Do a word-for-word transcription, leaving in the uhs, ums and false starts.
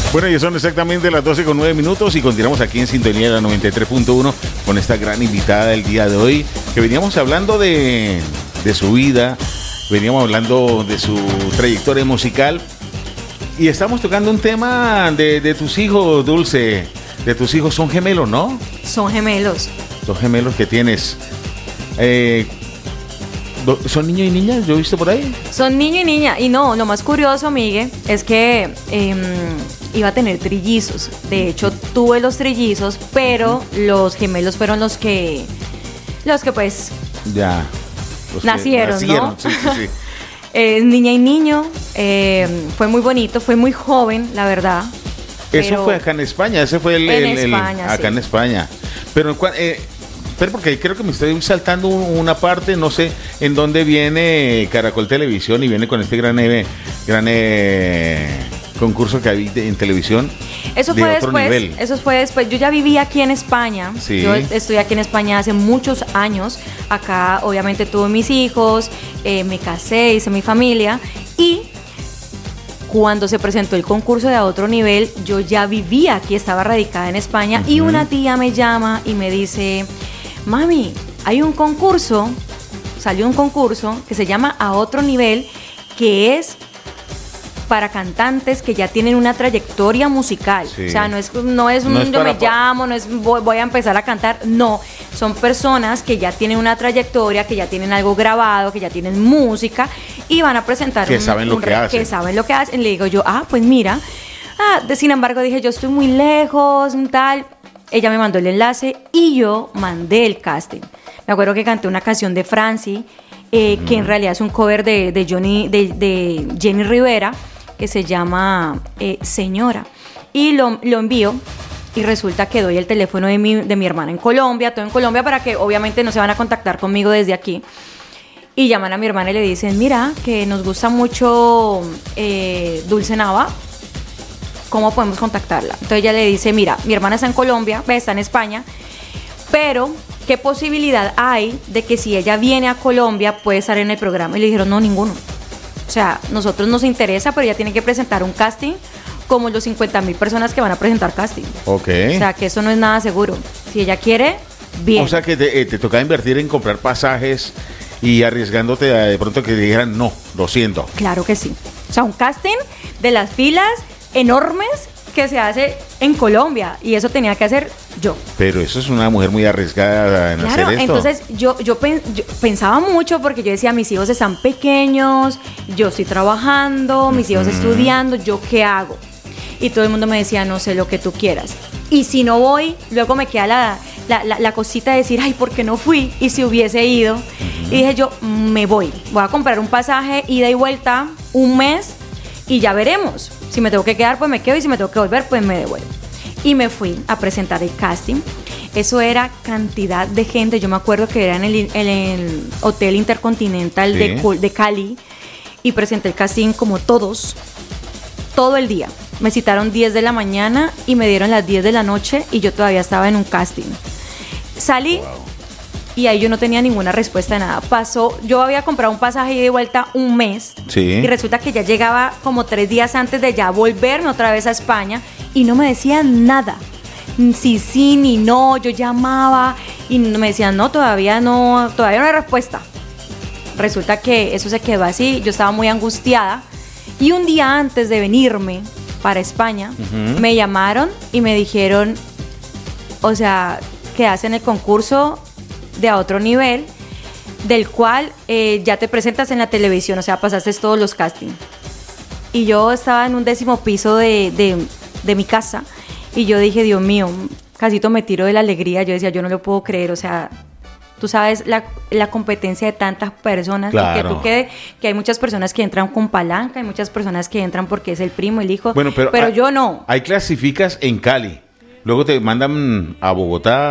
Bueno, ya son exactamente las doce con nueve minutos y continuamos aquí en Sintonía de la noventa y tres punto uno con esta gran invitada del día de hoy, que veníamos hablando de, de su vida, veníamos hablando de su trayectoria musical y estamos tocando un tema de, de tus hijos, Dulce. De tus hijos, son gemelos, ¿no? Son gemelos. Son gemelos que tienes. Eh, ¿Son niño y niña? ¿Yo he visto por ahí? Son niño y niña. Y no, lo más curioso, Miguel, es que eh, iba a tener trillizos. De hecho, tuve los trillizos, pero los gemelos fueron los que, los que pues, ya, los nacieron, nacieron, ¿no? Sí, sí, sí. eh, niña y niño. Eh, fue muy bonito, fue muy joven, la verdad. Eso pero fue acá en España, ese fue el... En el, el España, acá sí. en España. Pero, eh, pero porque creo que me estoy saltando una parte, no sé en dónde viene Caracol Televisión y viene con este gran, eh, gran eh, concurso que hay en televisión. Eso de fue otro después, nivel. eso fue después. Yo ya viví aquí en España. Sí. Yo estoy aquí en España hace muchos años. Acá, obviamente, tuve mis hijos, eh, me casé, hice mi familia y cuando se presentó el concurso de A Otro Nivel, yo ya vivía aquí, estaba radicada en España. Uh-huh. Y una tía me llama y me dice: mami, hay un concurso, salió un concurso que se llama A Otro Nivel, que es para cantantes que ya tienen una trayectoria musical. Sí. O sea, no es, no es un no es yo me pa- llamo, no es voy, voy a empezar a cantar. No, son personas que ya tienen una trayectoria, que ya tienen algo grabado, que ya tienen música y van a presentar que un, saben lo un que re- hacen. Que saben lo que hacen. Le digo yo, ah, pues mira. Ah, de, sin embargo, dije, yo estoy muy lejos, tal. Ella me mandó el enlace y yo mandé el casting. Me acuerdo que canté una canción de Franci, eh, mm. que en realidad es un cover de, de, Johnny, de, de Jenny Rivera, que se llama eh, Señora, y lo, lo envío y resulta que doy el teléfono de mi, de mi hermana en Colombia, todo en Colombia, para que obviamente no se van a contactar conmigo desde aquí, y llaman a mi hermana y le dicen: mira, que nos gusta mucho eh, Dulce Nava, ¿cómo podemos contactarla? Entonces ella le dice: mira, mi hermana está en Colombia, está en España, pero ¿qué posibilidad hay de que si ella viene a Colombia puede estar en el programa? Y le dijeron: no, ninguno. O sea, nosotros nos interesa, pero ella tiene que presentar un casting como los cincuenta mil personas que van a presentar casting. Ok. O sea, que eso no es nada seguro. Si ella quiere, bien. O sea, que te, eh, te toca invertir en comprar pasajes y arriesgándote a de pronto que te dijeran: no, lo siento. Claro que sí. O sea, un casting de las filas enormes que se hace en Colombia, y eso tenía que hacer yo. Pero eso es una mujer muy arriesgada en claro, hacer esto. Entonces yo, yo, pen, yo pensaba mucho, porque yo decía: mis hijos están pequeños, yo estoy trabajando, mis hijos uh-huh. estudiando, ¿yo qué hago? Y todo el mundo me decía: no sé, lo que tú quieras. Y si no voy, luego me queda la, la, la, la cosita de decir: ay, ¿por qué no fui? Y si hubiese ido. Uh-huh. Y dije yo: me voy, voy a comprar un pasaje, ida y vuelta, un mes, y ya veremos. Si me tengo que quedar, pues me quedo, y si me tengo que volver, pues me devuelvo. Y me fui a presentar el casting. Eso era cantidad de gente. Yo me acuerdo que era en el, en el Hotel Intercontinental sí. de, de Cali, y presenté el casting como todos, todo el día. Me citaron diez de la mañana y me dieron las diez de la noche, y yo todavía estaba en un casting. Salí, wow. y ahí yo no tenía ninguna respuesta de nada. Pasó, yo había comprado un pasaje y de vuelta un mes, sí. y resulta que ya llegaba como tres días antes de ya volverme otra vez a España, y no me decían nada. Sí, sí, ni no. Yo llamaba y me decían: no, todavía no, todavía no hay respuesta. Resulta que eso se quedó así. Yo estaba muy angustiada, y un día antes de venirme para España, uh-huh. me llamaron y me dijeron: o sea, quedaste en el concurso de A Otro Nivel, del cual eh, ya te presentas en la televisión, o sea, pasaste todos los castings. Y yo estaba en un décimo piso de, de, de mi casa, y yo dije: Dios mío, casito me tiro de la alegría. Yo decía: yo no lo puedo creer, o sea, tú sabes la, la competencia de tantas personas, claro. que tú quede, que hay muchas personas que entran con palanca, hay muchas personas que entran porque es el primo, el hijo, bueno, pero, pero hay, yo no. Hay clasificas en Cali, luego te mandan a Bogotá,